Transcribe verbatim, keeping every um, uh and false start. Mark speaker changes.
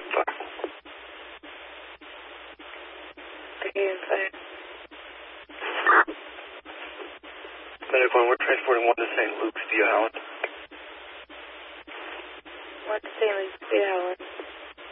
Speaker 1: fire.
Speaker 2: Again, fire.
Speaker 1: Medical, we're transporting one to Saint Luke's via Howland.
Speaker 2: One to Saint Luke's via Howland.